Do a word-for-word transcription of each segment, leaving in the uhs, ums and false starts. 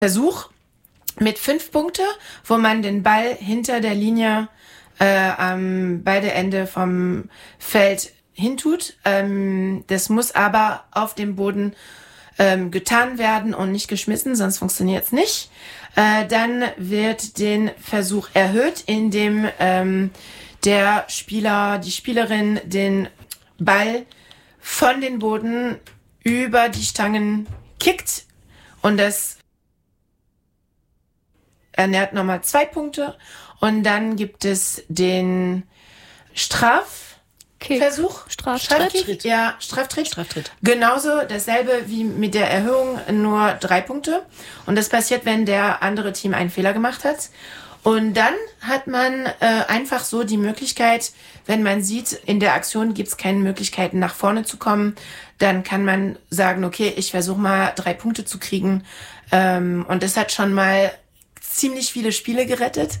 Versuch mit fünf Punkte, wo man den Ball hinter der Linie äh, am beide Ende vom Feld hintut. Ähm, das muss aber auf dem Boden ähm, getan werden und nicht geschmissen, sonst funktioniert es nicht. Äh, dann wird den Versuch erhöht, indem ähm, der Spieler, die Spielerin den Ball von den Boden über die Stangen kickt und das ernährt nochmal zwei Punkte und dann gibt es den Strafversuch. Straftritt. Straftritt. Ja, Straftritt. Straftritt. Genauso dasselbe wie mit der Erhöhung, nur drei Punkte. Und das passiert, wenn der andere Team einen Fehler gemacht hat. Und dann hat man äh, einfach so die Möglichkeit, wenn man sieht, in der Aktion gibt es keine Möglichkeiten, nach vorne zu kommen, dann kann man sagen, okay, ich versuche mal drei Punkte zu kriegen. Ähm, und das hat schon mal ziemlich viele Spiele gerettet,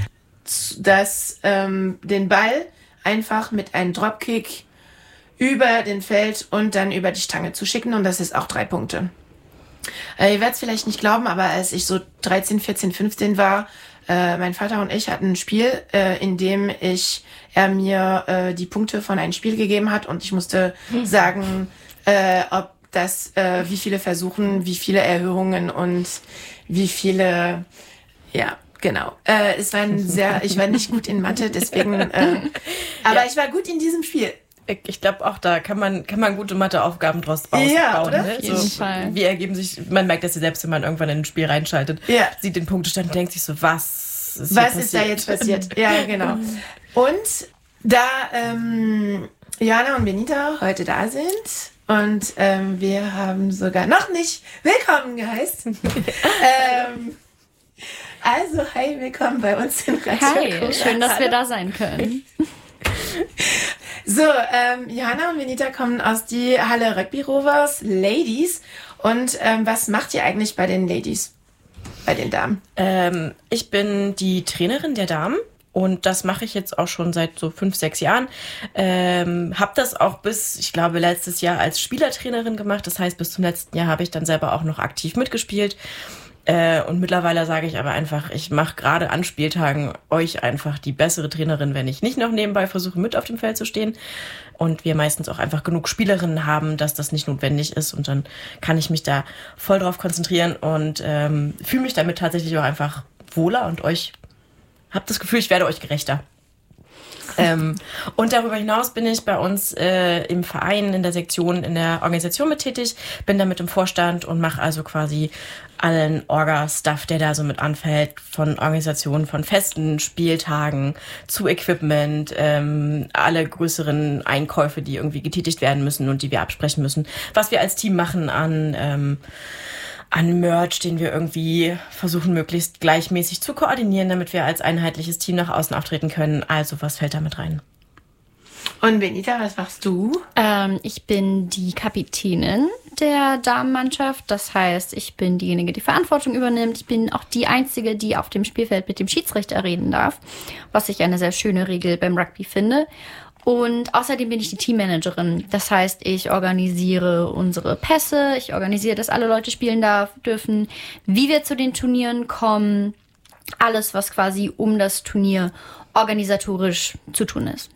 dass ähm, den Ball einfach mit einem Dropkick über den Feld und dann über die Stange zu schicken und das ist auch drei Punkte. Äh, ihr werdet es vielleicht nicht glauben, aber als ich so dreizehn, vierzehn, fünfzehn war, äh, mein Vater und ich hatten ein Spiel, äh, in dem ich er mir äh, die Punkte von einem Spiel gegeben hat und ich musste sagen, äh, ob das, äh, wie viele Versuchen, wie viele Erhöhungen und wie viele. Ja, genau. Äh, es war ein sehr, ich war nicht gut in Mathe, deswegen, äh, aber Ja. ich war gut in diesem Spiel. Ich glaube auch, da kann man, kann man gute Matheaufgaben draus bauen. Ja, oder? Ne? Auf jeden So, Fall. wie ergeben sich, man merkt das ja selbst, wenn man irgendwann in ein Spiel reinschaltet, Ja. sieht den Punktestand und denkt sich so, was ist Was hier ist da passiert? jetzt passiert? Ja, genau. Und da ähm, Johanna und Benita heute da sind und ähm, wir haben sogar noch nicht willkommen geheißen. ähm, also, hi, willkommen bei uns in Radio Hi, Cola. schön, dass wir Hallo. da sein können. So, ähm, Johanna und Benita kommen aus die Halle Rugby Rovers Ladies. Und ähm, was macht ihr eigentlich bei den Ladies? Bei den Damen? Ähm, ich bin die Trainerin der Damen und das mache ich jetzt auch schon seit so fünf, sechs Jahren. Ähm, habe das auch bis, ich glaube, letztes Jahr als Spielertrainerin gemacht. Das heißt, bis zum letzten Jahr habe ich dann selber auch noch aktiv mitgespielt. Äh, und mittlerweile sage ich aber einfach, ich mache gerade an Spieltagen euch einfach die bessere Trainerin, wenn ich nicht noch nebenbei versuche, mit auf dem Feld zu stehen. Und wir meistens auch einfach genug Spielerinnen haben, dass das nicht notwendig ist. Und dann kann ich mich da voll drauf konzentrieren und ähm, fühle mich damit tatsächlich auch einfach wohler und euch, hab das Gefühl, ich werde euch gerechter. ähm, und darüber hinaus bin ich bei uns äh, im Verein, in der Sektion, in der Organisation mit tätig, bin da mit im Vorstand und mache also quasi allen Orga-Stuff, der da so mit anfällt, von Organisationen, von festen Spieltagen zu Equipment, ähm, alle größeren Einkäufe, die irgendwie getätigt werden müssen und die wir absprechen müssen, was wir als Team machen an ähm, an Merch, den wir irgendwie versuchen, möglichst gleichmäßig zu koordinieren, damit wir als einheitliches Team nach außen auftreten können. Also, was fällt da mit rein? Und Benita, was machst du? Ähm, ich bin die Kapitänin der Damenmannschaft. Das heißt, ich bin diejenige, die Verantwortung übernimmt. Ich bin auch die Einzige, die auf dem Spielfeld mit dem Schiedsrichter reden darf, was ich eine sehr schöne Regel beim Rugby finde. Und außerdem bin ich die Teammanagerin. Das heißt, ich organisiere unsere Pässe, ich organisiere, dass alle Leute spielen darf, dürfen, wie wir zu den Turnieren kommen. Alles, was quasi um das Turnier organisatorisch zu tun ist.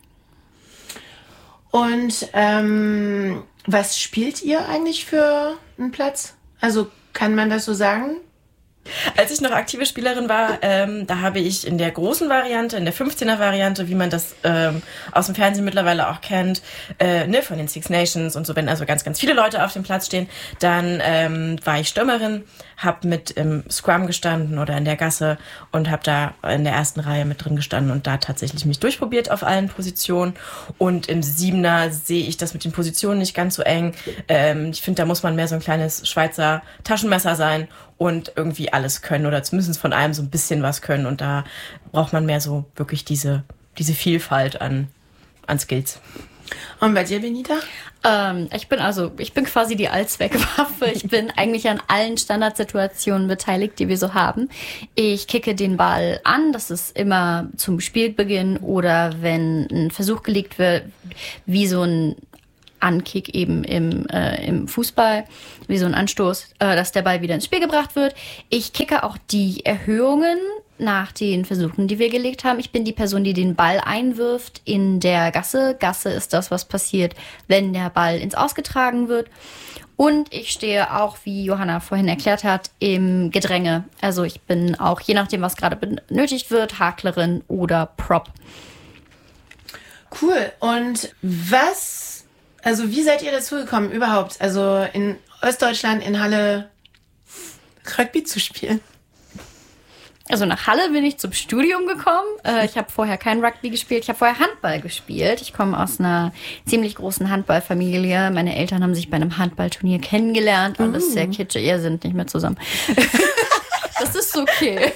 Und ähm, was spielt ihr eigentlich für einen Platz? Also kann man das so sagen? Als ich noch aktive Spielerin war, ähm, da habe ich in der großen Variante, in der fünfzehner-Variante, wie man das ähm, aus dem Fernsehen mittlerweile auch kennt, äh, ne, von den Six Nations und so, wenn also ganz, ganz viele Leute auf dem Platz stehen, dann ähm, war ich Stürmerin, habe mit im Scrum gestanden oder in der Gasse und habe da in der ersten Reihe mit drin gestanden und da tatsächlich mich durchprobiert auf allen Positionen. Und im Siebener sehe ich das mit den Positionen nicht ganz so eng. Ähm, ich finde, da muss man mehr so ein kleines Schweizer Taschenmesser sein und irgendwie alles können oder zumindest von allem so ein bisschen was können. Und da braucht man mehr so wirklich diese, diese Vielfalt an, an Skills. Und bei dir, Benita? Ähm, ich bin also, ich bin quasi die Allzweckwaffe. Ich bin eigentlich an allen Standardsituationen beteiligt, die wir so haben. Ich kicke den Ball an, das ist immer zum Spielbeginn oder wenn ein Versuch gelegt wird, wie so ein Ankick eben im, äh, im Fußball, wie so ein Anstoß, äh, dass der Ball wieder ins Spiel gebracht wird. Ich kicke auch die Erhöhungen nach den Versuchen, die wir gelegt haben. Ich bin die Person, die den Ball einwirft in der Gasse. Gasse ist das, was passiert, wenn der Ball ins Ausgetragen wird. Und ich stehe auch, wie Johanna vorhin erklärt hat, im Gedränge. Also ich bin auch, je nachdem, was gerade benötigt wird, Haklerin oder Prop. Cool. Und was, also wie seid ihr dazu gekommen überhaupt, also in Ostdeutschland in Halle Rugby zu spielen? Also nach Halle bin ich zum Studium gekommen. Äh, ich habe vorher kein Rugby gespielt. Ich habe vorher Handball gespielt. Ich komme aus einer ziemlich großen Handballfamilie. Meine Eltern haben sich bei einem Handballturnier kennengelernt. Alles uh. sehr kitschig. Ihr sind nicht mehr zusammen. Das ist okay.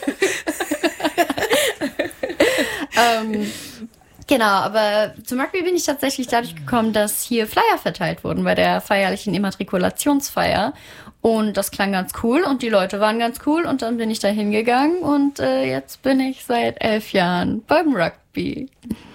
ähm, genau, aber zum Rugby bin ich tatsächlich dadurch gekommen, dass hier Flyer verteilt wurden bei der feierlichen Immatrikulationsfeier. Und das klang ganz cool und die Leute waren ganz cool und dann bin ich da hingegangen und äh, jetzt bin ich seit elf Jahren beim Rugby.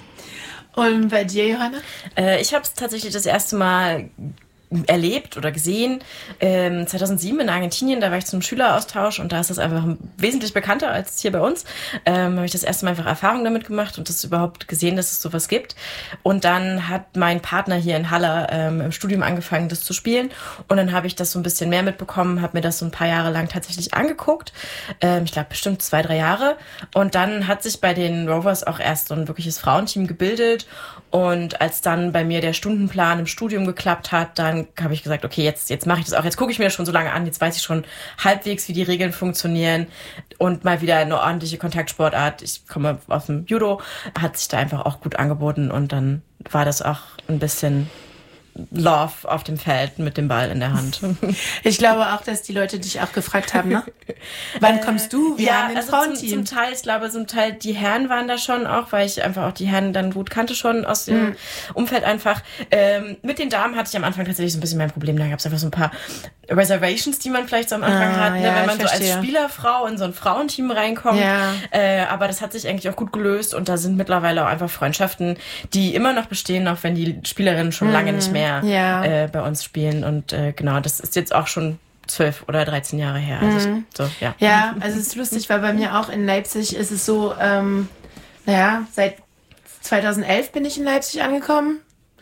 Und bei dir, Johanna? Äh, ich habe es tatsächlich das erste Mal erlebt oder gesehen. Ähm, zweitausendsieben in Argentinien, da war ich zum Schüleraustausch und da ist das einfach wesentlich bekannter als hier bei uns. Ähm, habe ich das erste Mal einfach Erfahrung damit gemacht und das überhaupt gesehen, dass es sowas gibt. Und dann hat mein Partner hier in Halle ähm, im Studium angefangen, das zu spielen und dann habe ich das so ein bisschen mehr mitbekommen, habe mir das so ein paar Jahre lang tatsächlich angeguckt. Ähm, ich glaube bestimmt zwei, drei Jahre. Und dann hat sich bei den Rovers auch erst so ein wirkliches Frauenteam gebildet. Und als dann bei mir der Stundenplan im Studium geklappt hat, dann habe ich gesagt, okay, jetzt, jetzt mache ich das auch. Jetzt gucke ich mir das schon so lange an. Jetzt weiß ich schon halbwegs, wie die Regeln funktionieren. Und mal wieder eine ordentliche Kontaktsportart. Ich komme aus dem Judo. Hat sich da einfach auch gut angeboten. Und dann war das auch ein bisschen Love auf dem Feld mit dem Ball in der Hand. Ich glaube auch, dass die Leute dich auch gefragt haben, ne? Wann kommst du? Wir ja, haben ein also Frauenteam. Zum, zum Teil, ich glaube, zum Teil die Herren waren da schon auch, weil ich einfach auch die Herren dann gut kannte schon aus dem mhm. Umfeld einfach. Ähm, mit den Damen hatte ich am Anfang tatsächlich so ein bisschen mein Problem. Da gab es einfach so ein paar Reservations, die man vielleicht so am Anfang ah, hat, ne? ja, wenn man so verstehe. als Spielerfrau in so ein Frauenteam reinkommt. Ja. Äh, aber das hat sich eigentlich auch gut gelöst und da sind mittlerweile auch einfach Freundschaften, die immer noch bestehen, auch wenn die Spielerinnen schon mhm. lange nicht mehr ja. äh, bei uns spielen. Und äh, genau, das ist jetzt auch schon zwölf oder dreizehn Jahre her. Also, mhm. so, ja. ja, also es ist lustig, weil bei mir auch in Leipzig ist es so, ähm, naja, seit zweitausendelf bin ich in Leipzig angekommen.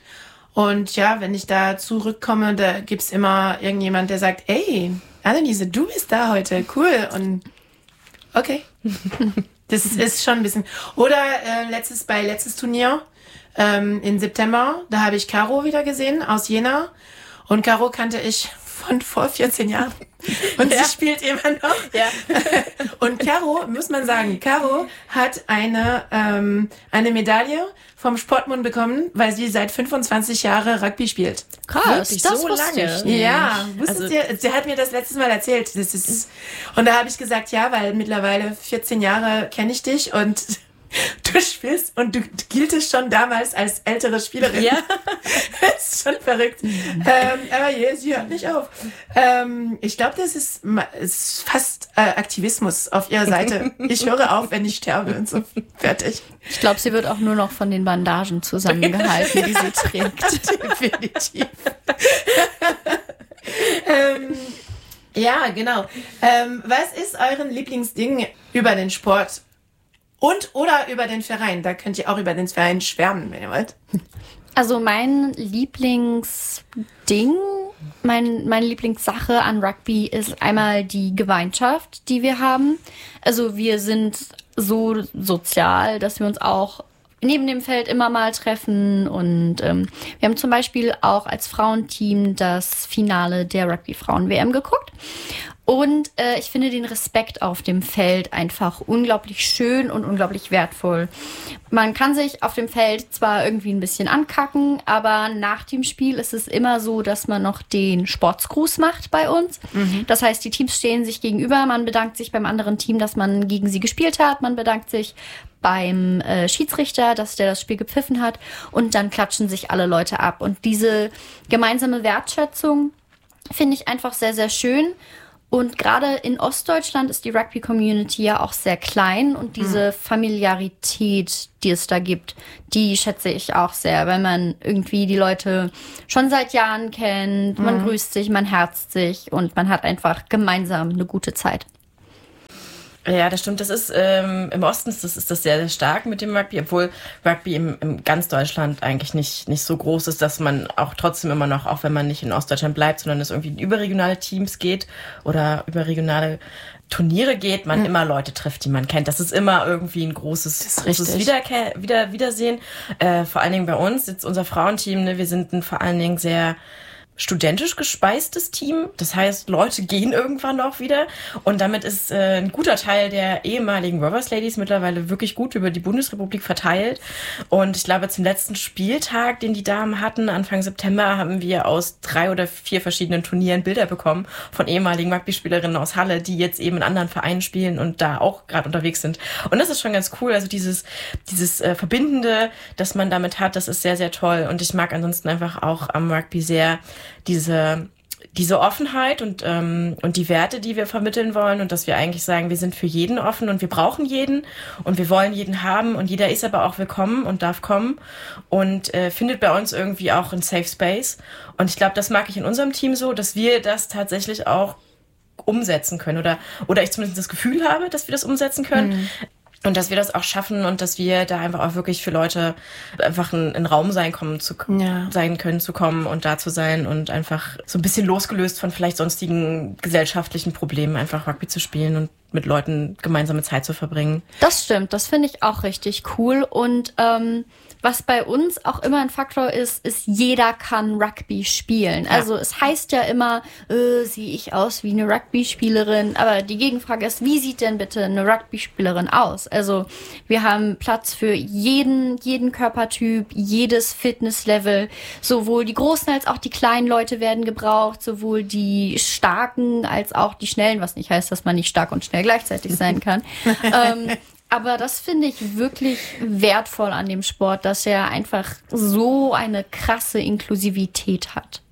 Und ja, wenn ich da zurückkomme, da gibt's immer irgendjemand, der sagt, ey, Anneliese, du bist da heute, cool. Und okay. Das ist schon ein bisschen. Oder äh, letztes bei letztes Turnier ähm, im September, da habe ich Caro wieder gesehen aus Jena. Und Caro kannte ich von vor vierzehn Jahren. Und ja. sie spielt immer noch. Ja. Und Caro, muss man sagen, Caro hat eine, ähm, eine Medaille vom Sportbund bekommen, weil sie seit fünfundzwanzig Jahren Rugby spielt. Krass, Wirklich, das so wusste lange. ich nicht. Ja, wusstet Also, ihr? Sie hat mir das letztes Mal erzählt. Das ist, und da habe ich gesagt, ja, weil mittlerweile vierzehn Jahre kenne ich dich und du spielst und du giltest schon damals als ältere Spielerin. Ja. Das ist schon verrückt. Mhm. Ähm, aber je, sie hört nicht auf. Ähm, ich glaube, das ist, ist fast äh, Aktivismus auf ihrer Seite. Ich höre auf, wenn ich sterbe und so. Fertig. Ich glaube, sie wird auch nur noch von den Bandagen zusammengehalten, die sie trägt. Definitiv. ähm, ja, genau. Ähm, was ist euren Lieblingsding über den Sport? Und oder über den Verein. Da könnt ihr auch über den Verein schwärmen, wenn ihr wollt. Also mein Lieblingsding, mein, meine Lieblingssache an Rugby ist einmal die Gemeinschaft, die wir haben. Also wir sind so sozial, dass wir uns auch neben dem Feld immer mal treffen. Und ähm, wir haben zum Beispiel auch als Frauenteam das Finale der Rugby-Frauen-W M geguckt. Und äh, ich finde den Respekt auf dem Feld einfach unglaublich schön und unglaublich wertvoll. Man kann sich auf dem Feld zwar irgendwie ein bisschen ankacken, aber nach dem Spiel ist es immer so, dass man noch den Sportsgruß macht bei uns. Mhm. Das heißt, die Teams stehen sich gegenüber, man bedankt sich beim anderen Team, dass man gegen sie gespielt hat, man bedankt sich beim äh, Schiedsrichter, dass der das Spiel gepfiffen hat und dann klatschen sich alle Leute ab. Und diese gemeinsame Wertschätzung finde ich einfach sehr, sehr schön. Und gerade in Ostdeutschland ist die Rugby-Community ja auch sehr klein und diese mhm. Familiarität, die es da gibt, die schätze ich auch sehr, weil man irgendwie die Leute schon seit Jahren kennt, mhm. man grüßt sich, man herzt sich und man hat einfach gemeinsam eine gute Zeit. Ja, das stimmt. Das ist ähm, im Osten das ist das sehr, sehr stark mit dem Rugby, obwohl Rugby im, im ganz Deutschland eigentlich nicht nicht so groß ist, dass man auch trotzdem immer noch, auch wenn man nicht in Ostdeutschland bleibt, sondern es irgendwie in überregionale Teams geht oder überregionale Turniere geht, man mhm. immer Leute trifft, die man kennt. Das ist immer irgendwie ein großes, großes Wiederke- Wieder- Wiedersehen. Äh, vor allen Dingen bei uns, jetzt unser Frauenteam, ne, wir sind ein vor allen Dingen sehr studentisch gespeistes Team. Das heißt, Leute gehen irgendwann auch wieder. Und damit ist äh, ein guter Teil der ehemaligen Rovers Ladies mittlerweile wirklich gut über die Bundesrepublik verteilt. Und ich glaube, zum letzten Spieltag, den die Damen hatten, Anfang September, haben wir aus drei oder vier verschiedenen Turnieren Bilder bekommen von ehemaligen Rugby-Spielerinnen aus Halle, die jetzt eben in anderen Vereinen spielen und da auch gerade unterwegs sind. Und das ist schon ganz cool. Also dieses, dieses äh, Verbindende, das man damit hat, das ist sehr, sehr toll. Und ich mag ansonsten einfach auch am Rugby sehr diese diese Offenheit und ähm, und die Werte, die wir vermitteln wollen und dass wir eigentlich sagen, wir sind für jeden offen und wir brauchen jeden und wir wollen jeden haben und jeder ist aber auch willkommen und darf kommen und äh, findet bei uns irgendwie auch einen Safe Space. Und ich glaube, das mag ich in unserem Team so, dass wir das tatsächlich auch umsetzen können oder oder ich zumindest das Gefühl habe, dass wir das umsetzen können. Mhm. Und dass wir das auch schaffen und dass wir da einfach auch wirklich für Leute einfach ein, ein Raum sein, kommen zu, ja. sein können, zu kommen und da zu sein und einfach so ein bisschen losgelöst von vielleicht sonstigen gesellschaftlichen Problemen einfach Rugby zu spielen und mit Leuten gemeinsame Zeit zu verbringen. Das stimmt, das finde ich auch richtig cool. Und ähm, was bei uns auch immer ein Faktor ist, ist, jeder kann Rugby spielen. Ja. Also es heißt ja immer, äh, sehe ich aus wie eine Rugby-Spielerin? Aber die Gegenfrage ist, wie sieht denn bitte eine Rugby-Spielerin aus? Also wir haben Platz für jeden, jeden Körpertyp, jedes Fitnesslevel. Sowohl die großen als auch die kleinen Leute werden gebraucht, sowohl die starken als auch die schnellen, was nicht heißt, dass man nicht stark und schnell gleichzeitig sein kann. ähm, aber das finde ich wirklich wertvoll an dem Sport, dass er einfach so eine krasse Inklusivität hat.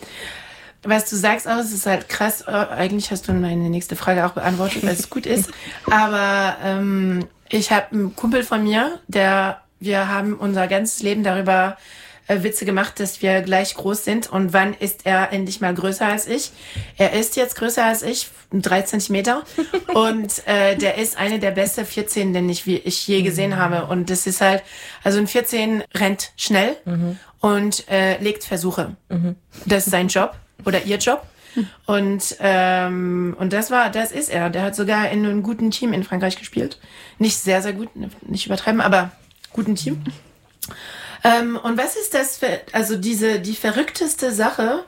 Was du sagst auch, es ist halt krass. Eigentlich hast du meine nächste Frage auch beantwortet, weil es gut ist. Aber ähm, ich habe einen Kumpel von mir, der, wir haben unser ganzes Leben darüber äh, Witze gemacht, dass wir gleich groß sind. Und wann ist er endlich mal größer als ich? Er ist jetzt größer als ich, drei Zentimeter. Und äh, der ist eine der besten vierzehn, den ich, wie ich je gesehen mhm. habe. Und das ist halt, also ein vierzehn rennt schnell mhm. und äh, legt Versuche. Mhm. Das ist sein Job oder ihr Job. Und ähm, und das war, das ist er. Der hat sogar in einem guten Team in Frankreich gespielt. Nicht sehr, sehr gut, nicht übertreiben, aber guten Team. Ähm, und was ist das für, also diese, die verrückteste Sache,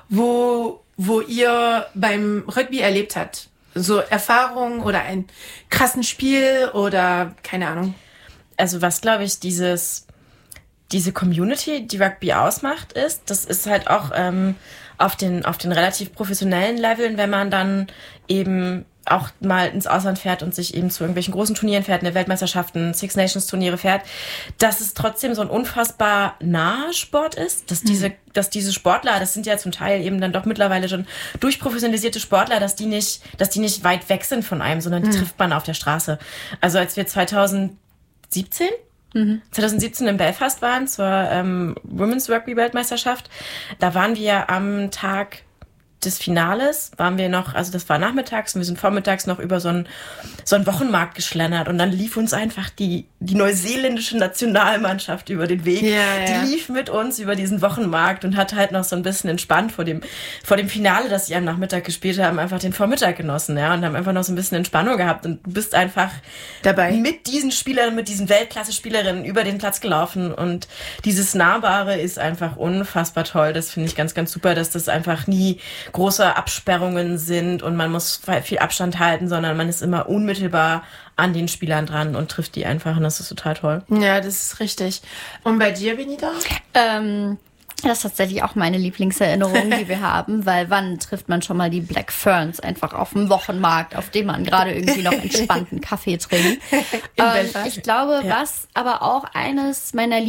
wo, wo ihr beim Rugby erlebt habt? So Erfahrung oder ein krassen Spiel oder keine Ahnung. Also was, glaube ich, dieses, diese Community, die Rugby ausmacht, ist, das ist halt auch ähm, auf den, auf den relativ professionellen Leveln, wenn man dann eben auch mal ins Ausland fährt und sich eben zu irgendwelchen großen Turnieren fährt, eine Weltmeisterschaften, Six Nations Turniere fährt, dass es trotzdem so ein unfassbar naher Sport ist, dass diese, mhm. dass diese Sportler, das sind ja zum Teil eben dann doch mittlerweile schon durchprofessionalisierte Sportler, dass die nicht, dass die nicht weit weg sind von einem, sondern die mhm. trifft man auf der Straße. Also als wir zwanzig siebzehn Mhm. zwanzig siebzehn in Belfast waren zur ähm, Women's Rugby Weltmeisterschaft, da waren wir am Tag des Finales, waren wir noch, also das war nachmittags und wir sind vormittags noch über so einen, so einen Wochenmarkt geschlendert und dann lief uns einfach die, die neuseeländische Nationalmannschaft über den Weg. Ja, ja. Die lief mit uns über diesen Wochenmarkt und hat halt noch so ein bisschen entspannt vor dem, vor dem Finale, das sie am Nachmittag gespielt haben, einfach den Vormittag genossen, ja, und haben einfach noch so ein bisschen Entspannung gehabt und du bist einfach dabei mit diesen Spielern, mit diesen Weltklasse-Spielerinnen über den Platz gelaufen und dieses Nahbare ist einfach unfassbar toll. Das finde ich ganz, ganz super, dass das einfach nie große Absperrungen sind und man muss viel Abstand halten, sondern man ist immer unmittelbar an den Spielern dran und trifft die einfach und das ist total toll. Ja, das ist richtig. Und bei dir, Benita? Ähm, das ist tatsächlich auch meine Lieblingserinnerung, die wir haben, weil wann trifft man schon mal die Black Ferns einfach auf dem Wochenmarkt, auf dem man gerade irgendwie noch entspannten Kaffee trinkt. ähm, ich glaube, ja. was aber auch eines meiner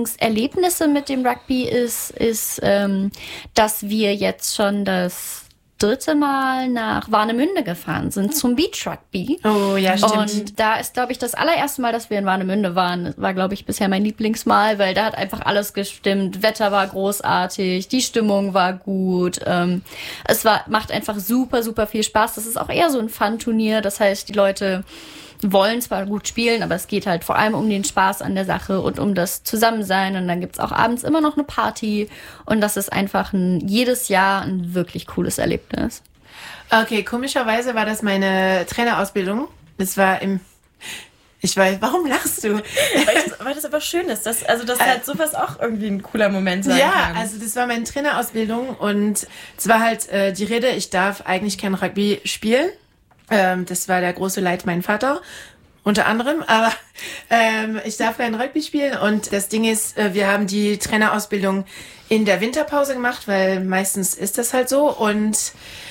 Lieblingserlebnisse mit dem Rugby ist, ist, ähm, dass wir jetzt schon das dritte Mal nach Warnemünde gefahren sind zum Beach Rugby. Oh ja, stimmt. Und da ist, glaube ich, das allererste Mal, dass wir in Warnemünde waren, war, glaube ich, bisher mein Lieblingsmal, weil da hat einfach alles gestimmt. Wetter war großartig, die Stimmung war gut. Ähm, es war, macht einfach super, super viel Spaß. Das ist auch eher so ein Fun-Turnier. Das heißt, die Leute wollen zwar gut spielen, aber es geht halt vor allem um den Spaß an der Sache und um das Zusammensein. Und dann gibt's auch abends immer noch eine Party. Und das ist einfach ein, jedes Jahr ein wirklich cooles Erlebnis. Okay, komischerweise war das meine Trainerausbildung. Das war im... Ich weiß, warum lachst du? Weil das, weil das aber schön ist, dass, also dass halt sowas auch irgendwie ein cooler Moment sein ja, kann. Ja, also das war meine Trainerausbildung und es war halt äh, die Rede, ich darf eigentlich kein Rugby spielen. Ähm, das war der große Leid mein Vater, unter anderem, aber ähm, ich darf kein Rugby spielen und das Ding ist, äh, wir haben die Trainerausbildung in der Winterpause gemacht, weil meistens ist das halt so und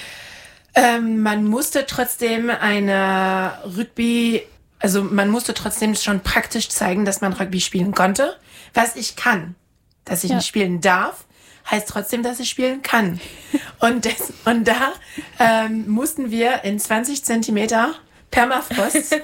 ähm, man musste trotzdem eine Rugby, also man musste trotzdem schon praktisch zeigen, dass man Rugby spielen konnte, was ich kann, dass ich ja. nicht spielen darf. Heißt trotzdem, dass ich spielen kann. Und, das, und da ähm, mussten wir in zwanzig Zentimeter Permafrost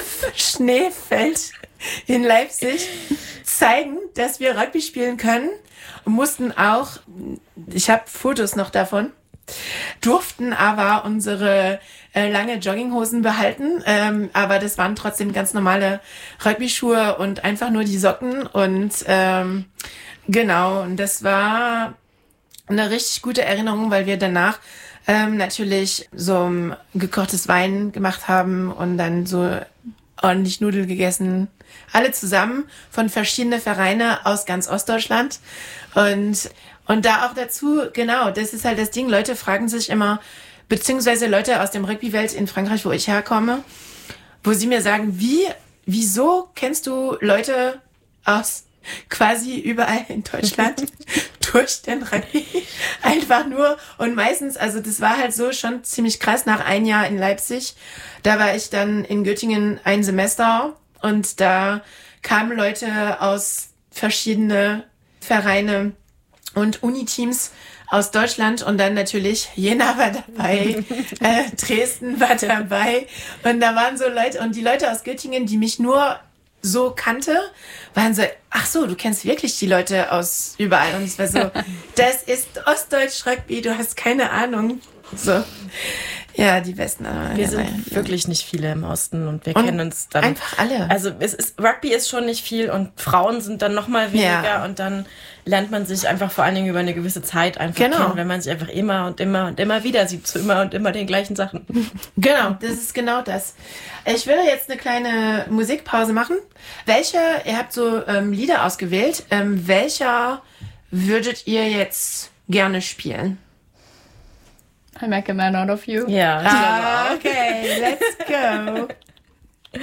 Schneefeld in Leipzig zeigen, dass wir Rugby spielen können. Und mussten auch, ich habe Fotos noch davon, durften aber unsere äh, lange Jogginghosen behalten. Ähm, aber das waren trotzdem ganz normale Rugby-Schuhe und einfach nur die Socken. Und ähm, genau, und das war eine richtig gute Erinnerung, weil wir danach ähm, natürlich so ein gekochtes Wein gemacht haben und dann so ordentlich Nudeln gegessen. Alle zusammen von verschiedenen Vereinen aus ganz Ostdeutschland. Und, und da auch dazu, genau, das ist halt das Ding, Leute fragen sich immer, beziehungsweise Leute aus dem Rugby-Welt in Frankreich, wo ich herkomme, wo sie mir sagen, wie, wieso kennst du Leute aus quasi überall in Deutschland durch den Rugby einfach nur und meistens, also das war halt so schon ziemlich krass nach ein Jahr in Leipzig, da war ich dann in Göttingen ein Semester und da kamen Leute aus verschiedene Vereine und Uniteams aus Deutschland und dann natürlich Jena war dabei, äh, Dresden war dabei und da waren so Leute und die Leute aus Göttingen, die mich nur so kannte, waren so, ach so, du kennst wirklich die Leute aus überall. Und es war so, das ist Ostdeutsch Rugby, du hast keine Ahnung. So, ja, die Besten. Wir ja, sind ja. wirklich nicht viele im Osten und wir und kennen uns dann. Einfach alle. Also es ist, Rugby ist schon nicht viel und Frauen sind dann noch mal weniger ja. und dann lernt man sich einfach vor allen Dingen über eine gewisse Zeit einfach genau. kennen, wenn man sich einfach immer und immer und immer wieder sieht zu immer und immer den gleichen Sachen. Genau, das ist genau das. Ich würde jetzt eine kleine Musikpause machen. Welche, ihr habt so ähm, Lieder ausgewählt, ähm, welcher würdet ihr jetzt gerne spielen? I make a man out of you. Ja. Ah, okay, let's go.